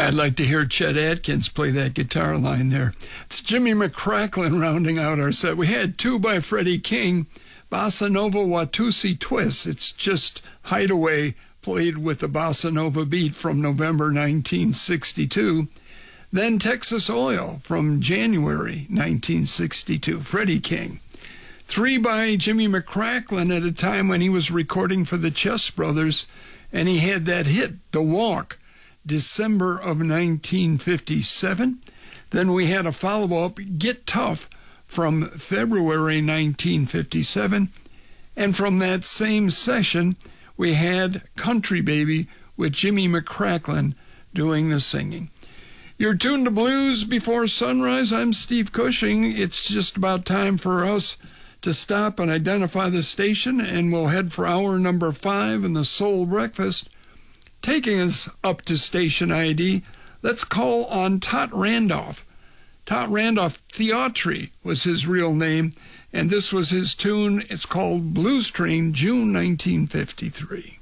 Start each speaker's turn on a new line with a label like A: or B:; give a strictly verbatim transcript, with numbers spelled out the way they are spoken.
A: I'd like to hear Chet Atkins play that guitar line there. It's Jimmy McCracklin rounding out our set. We had two by Freddie King, Bossa Nova Watusi Twist. It's just Hideaway played with the Bossa Nova beat from November nineteen sixty-two. Then Texas Oil from January nineteen sixty-two, Freddie King. Three by Jimmy McCracklin at a time when he was recording for the Chess Brothers, and he had that hit, The Walk, December of nineteen fifty-seven. Then we had a follow-up, Get Tough, from February nineteen fifty-seven. And from that same session, we had Country Baby with Jimmy McCracklin doing the singing. You're tuned to Blues Before Sunrise. I'm Steve Cushing. It's just about time for us to stop and identify the station, and we'll head for hour number five in the Soul Breakfast. Taking us up to station I D, let's call on Tot Randolph. Tot Randolph Theatri was his real name, and this was his tune. It's called Blues Train, June nineteen fifty-three.